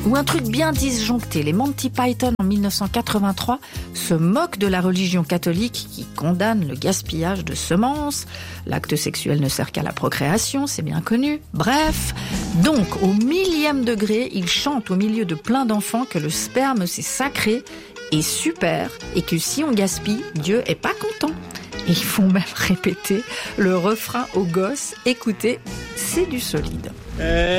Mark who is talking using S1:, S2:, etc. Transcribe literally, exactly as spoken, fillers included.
S1: Ou un truc bien disjoncté. Les Monty Python en mille neuf cent quatre-vingt-trois se moquent de la religion catholique qui condamne le gaspillage de semences. L'acte sexuel ne sert qu'à la procréation, c'est bien connu. Bref, donc au millième degré, ils chantent au milieu de plein d'enfants que le sperme c'est sacré et super et que si on gaspille, Dieu est pas content. Et ils font même répéter le refrain aux gosses. Écoutez, c'est du solide. Euh...